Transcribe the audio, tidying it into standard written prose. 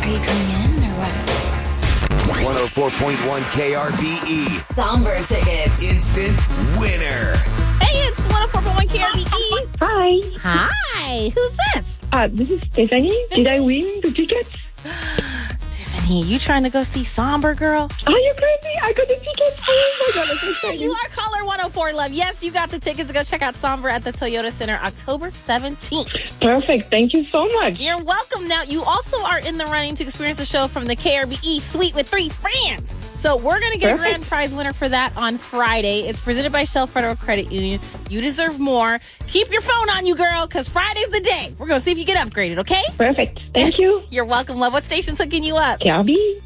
Are you coming in or what? 104.1 KRBE. Somber tickets. Instant winner. Hey, it's 104.1 KRBE. Hi. Hi. Who's this? This is Stephanie. Did I win the tickets? Tiffany, you trying to go see Somber, girl? Are you crazy? I got the tickets. Oh my God, I'm so excited. You are caller 104, love. Yes, you got the tickets to go check out Somber at the Toyota Center October 17th. Perfect. Thank you so much. You're welcome. Now, you also are in the running to experience the show from the KRBE Suite with 3 friends. So we're going to get a grand prize winner for that on Friday. It's presented by Shell Federal Credit Union. You deserve more. Keep your phone on you, girl, because Friday's the day. We're going to see if you get upgraded, okay? Perfect. Thank you. You're welcome, love. What station's hooking you up? KRBE.